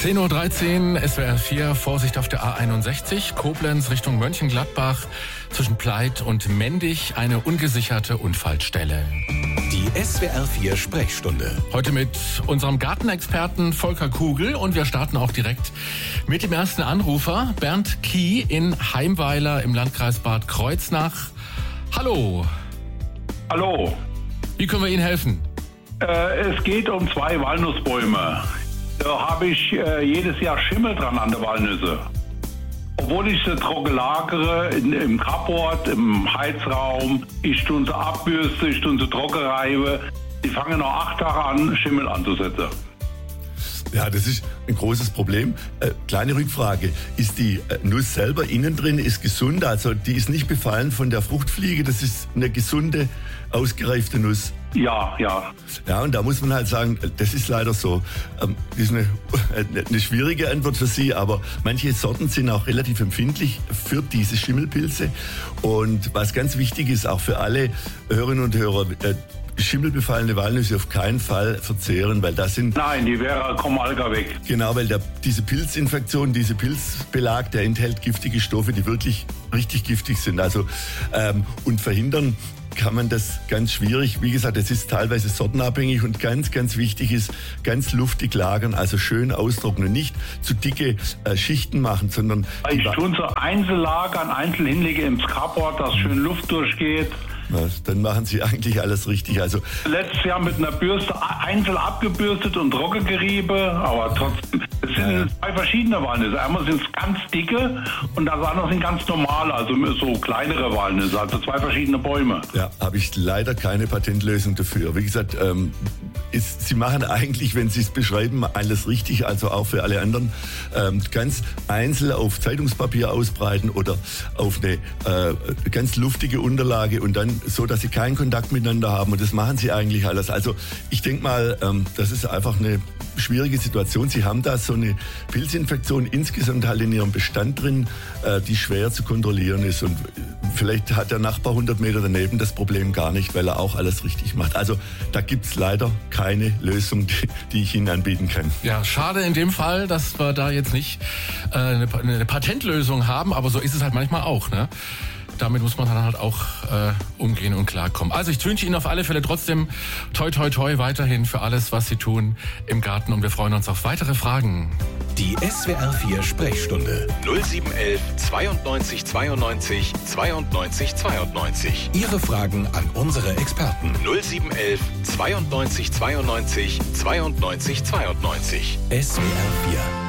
10.13 Uhr, SWR 4, Vorsicht auf der A61, Koblenz Richtung Mönchengladbach, zwischen Pleit und Mendig, eine ungesicherte Unfallstelle. Die SWR 4 Sprechstunde. Heute mit unserem Gartenexperten Volker Kugel und wir starten auch direkt mit dem ersten Anrufer, Bernd Kie in Heimweiler im Landkreis Bad Kreuznach. Hallo. Hallo. Wie können wir Ihnen helfen? Es geht um 2 Walnussbäume. Da habe ich jedes Jahr Schimmel dran an der Walnüsse. Obwohl ich sie trocken lagere, im Carport, im Heizraum, ich tue sie abbürste, ich tue sie trocken reibe. Die fangen nach 8 Tagen an, Schimmel anzusetzen. Ja, das ist ein großes Problem. Kleine Rückfrage. Ist die Nuss selber innen drin ist gesund? Also die ist nicht befallen von der Fruchtfliege? Das ist eine gesunde, ausgereifte Nuss? Ja. Ja, und da muss man halt sagen, das ist leider so. Das ist eine schwierige Antwort für Sie, aber manche Sorten sind auch relativ empfindlich für diese Schimmelpilze. Und was ganz wichtig ist, auch für alle Hörerinnen und Hörer, schimmelbefallene Walnüsse auf keinen Fall verzehren, weil das sind... Nein, die kommen alle gar weg. Genau, weil diese Pilzinfektion, dieser Pilzbelag, der enthält giftige Stoffe, die wirklich richtig giftig sind. Also, und verhindern kann man das ganz schwierig. Wie gesagt, es ist teilweise sortenabhängig und ganz, ganz wichtig ist, ganz luftig lagern, also schön austrocknen, nicht zu dicke Schichten machen, sondern... Ich tue so einzeln lagern, einzeln hinlege ins Carport, dass schön Luft durchgeht. Dann machen Sie eigentlich alles richtig. Also letztes Jahr mit einer Bürste einzeln abgebürstet und Trockengeriebe, aber trotzdem, es sind 2 verschiedene Walnüsse. Einmal sind es ganz dicke und das andere sind ganz normale, also so kleinere Walnüsse, also 2 verschiedene Bäume. Ja, habe ich leider keine Patentlösung dafür. Wie gesagt, Sie machen eigentlich, wenn Sie es beschreiben, alles richtig, also auch für alle anderen. Ganz einzeln auf Zeitungspapier ausbreiten oder auf eine ganz luftige Unterlage und dann so, dass Sie keinen Kontakt miteinander haben. Und das machen Sie eigentlich alles. Also ich denke mal, das ist einfach eine schwierige Situation. Sie haben da so eine Pilzinfektion insgesamt halt in Ihrem Bestand drin, die schwer zu kontrollieren ist. Und vielleicht hat der Nachbar 100 Meter daneben das Problem gar nicht, weil er auch alles richtig macht. Also da gibt es leider keine Lösung, die ich Ihnen anbieten kann. Ja, schade in dem Fall, dass wir da jetzt nicht eine Patentlösung haben, aber so ist es halt manchmal auch, ne? Damit muss man dann halt auch umgehen und klarkommen. Also ich wünsche Ihnen auf alle Fälle trotzdem toi toi toi weiterhin für alles, was Sie tun im Garten und wir freuen uns auf weitere Fragen. Die SWR 4 Sprechstunde 0711 92 92 92 92. Ihre Fragen an unsere Experten 0711 92 92 92 92. SWR 4